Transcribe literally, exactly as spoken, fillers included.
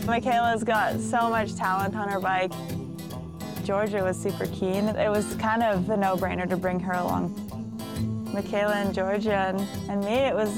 Michaela's got so much talent on her bike. Georgia was super keen. It was kind of a no-brainer to bring her along. Michaela and Georgia and, and me, it was